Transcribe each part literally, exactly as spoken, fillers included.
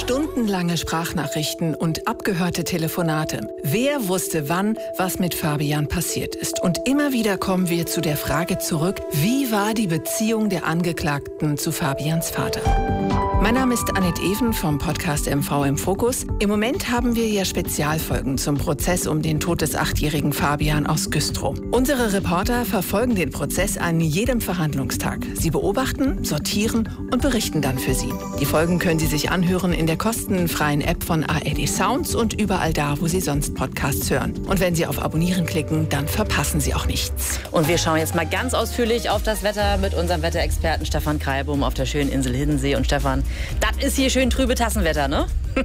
Stundenlange Sprachnachrichten und abgehörte Telefonate. Wer wusste wann, was mit Fabian passiert ist? Und immer wieder kommen wir zu der Frage zurück, wie war die Beziehung der Angeklagten zu Fabians Vater? Mein Name ist Annette Even vom Podcast M V im Fokus. Im Moment haben wir ja Spezialfolgen zum Prozess um den Tod des achtjährigen Fabian aus Güstrow. Unsere Reporter verfolgen den Prozess an jedem Verhandlungstag. Sie beobachten, sortieren und berichten dann für Sie. Die Folgen können Sie sich anhören in der kostenfreien App von A R D Sounds und überall da, wo Sie sonst Podcasts hören. Und wenn Sie auf Abonnieren klicken, dann verpassen Sie auch nichts. Und wir schauen jetzt mal ganz ausführlich auf das Wetter mit unserem Wetterexperten Stefan Kreibum auf der schönen Insel Hiddensee. Und Stefan, das ist hier schön trübe Tassenwetter, ne?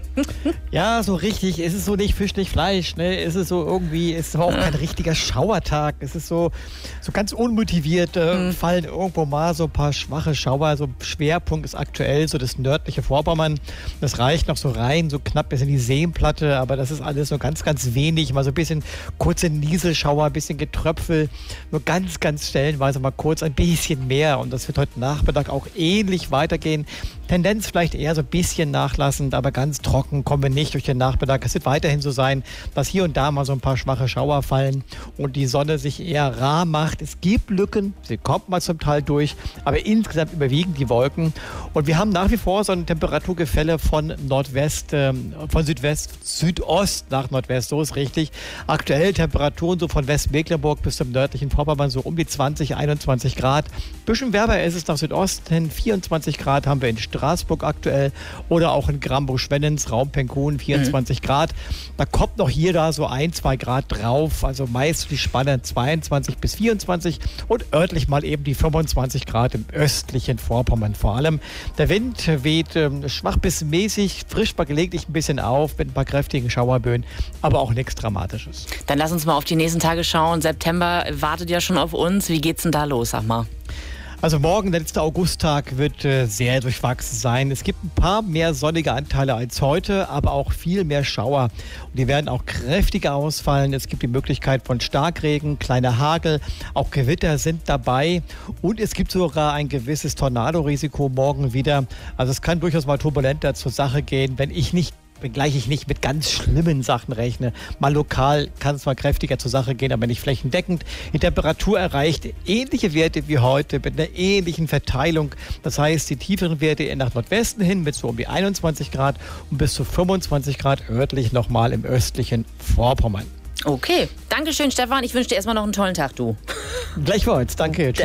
Ja, so richtig. Es ist so nicht Fisch, nicht Fleisch. Ne? Es ist so irgendwie, es ist auch kein richtiger Schauertag. Es ist so, so ganz unmotiviert. Äh, mhm. Fallen irgendwo mal so ein paar schwache Schauer. So Schwerpunkt ist aktuell so das nördliche Vorpommern. Das reicht noch so rein, so knapp bis in die Seenplatte. Aber das ist alles so ganz, ganz wenig. Mal so ein bisschen kurze Nieselschauer, ein bisschen Getröpfel. Nur ganz, ganz stellenweise mal kurz ein bisschen mehr. Und das wird heute Nachmittag auch ähnlich weitergehen. Tendenz vielleicht eher so ein bisschen nachlassend, aber ganz trocken kommen wir nicht durch den Nachmittag. Es wird weiterhin so sein, dass hier und da mal so ein paar schwache Schauer fallen und die Sonne sich eher rar macht. Es gibt Lücken, sie kommt mal zum Teil durch, aber insgesamt überwiegen die Wolken. Und wir haben nach wie vor so ein Temperaturgefälle von Nordwest, äh, von Südwest, Südost nach Nordwest, so ist richtig. Aktuell Temperaturen so von Westmecklenburg bis zum nördlichen Vorpommern so um die zwanzig, einundzwanzig Grad. Bisschen wärmer ist es nach Südosten, vierundzwanzig Grad haben wir in Straßburg aktuell oder auch in Gramburg-Schwennens, Raum Penkun, vierundzwanzig mhm. Grad. Da kommt noch hier da so ein, zwei Grad drauf, also meist die Spanne zweiundzwanzig bis vierundzwanzig und örtlich mal eben die fünfundzwanzig Grad im östlichen Vorpommern vor allem. Der Wind weht ähm, schwach bis mäßig, frisch mal gelegentlich ein bisschen auf mit ein paar kräftigen Schauerböen, aber auch nichts Dramatisches. Dann lass uns mal auf die nächsten Tage schauen. September wartet ja schon auf uns. Wie geht's denn da los, sag mal? Also morgen, der letzte Augusttag, wird äh, sehr durchwachsen sein. Es gibt ein paar mehr sonnige Anteile als heute, aber auch viel mehr Schauer. Und die werden auch kräftiger ausfallen. Es gibt die Möglichkeit von Starkregen, kleiner Hagel, auch Gewitter sind dabei. Und es gibt sogar ein gewisses Tornadorisiko morgen wieder. Also es kann durchaus mal turbulenter zur Sache gehen, wenn ich nicht wenngleich ich nicht mit ganz schlimmen Sachen rechne. Mal lokal kann es mal kräftiger zur Sache gehen, aber nicht flächendeckend. Die Temperatur erreicht ähnliche Werte wie heute mit einer ähnlichen Verteilung. Das heißt, die tieferen Werte eher nach Nordwesten hin mit so um die einundzwanzig Grad und bis zu fünfundzwanzig Grad örtlich nochmal im östlichen Vorpommern. Okay, danke schön, Stefan. Ich wünsche dir erstmal noch einen tollen Tag, du. Gleichfalls, danke. Tschüss.